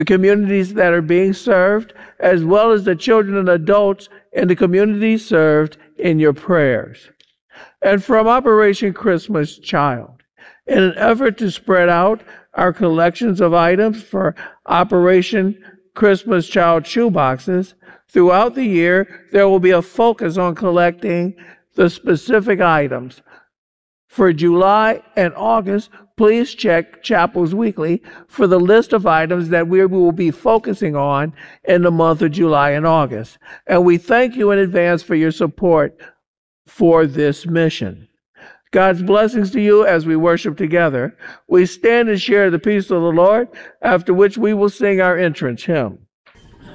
the communities that are being served, as well as the children and adults in the communities served in your prayers. And from Operation Christmas Child, in an effort to spread out our collections of items for Operation Christmas Child shoeboxes, throughout the year, there will be a focus on collecting the specific items. For July and August, please check Chapels Weekly for the list of items that we will be focusing on in the month of July and August. And we thank you in advance for your support for this mission. God's blessings to you as we worship together. We stand and share the peace of the Lord, after which we will sing our entrance hymn.